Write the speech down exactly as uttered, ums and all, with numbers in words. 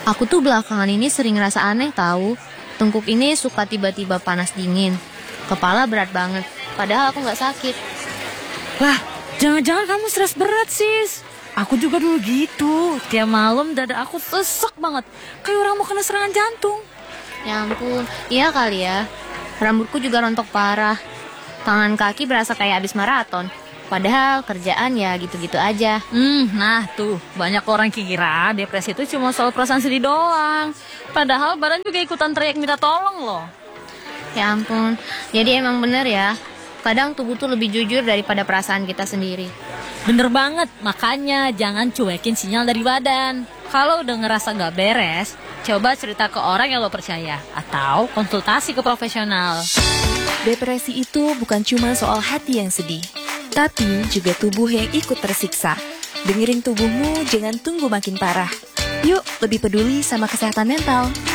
Aku tuh belakangan ini sering ngerasa aneh tahu. Tengkuk ini suka tiba-tiba panas dingin. Kepala berat banget, padahal aku nggak sakit. Lah, jangan-jangan kamu stres berat, sis. Aku juga dulu gitu. Tiap malam dada aku sesek banget, kayak orang mau kena serangan jantung. Ya ampun, iya kali ya. Rambutku juga rontok parah. Tangan kaki berasa kayak habis maraton. Padahal kerjaan ya gitu-gitu aja. Hmm, nah tuh, banyak orang kira depresi itu cuma soal perasaan sedih doang. Padahal badan juga ikutan teriak minta tolong loh. Ya ampun, jadi emang bener ya. Kadang tubuh tuh lebih jujur daripada perasaan kita sendiri. Bener banget, makanya jangan cuekin sinyal dari badan. Kalau udah ngerasa gak beres, coba cerita ke orang yang lo percaya. Atau konsultasi ke profesional. Depresi itu bukan cuma soal hati yang sedih, tapi juga tubuh yang ikut tersiksa. Dengerin tubuhmu, jangan tunggu makin parah. Yuk, lebih peduli sama kesehatan mental.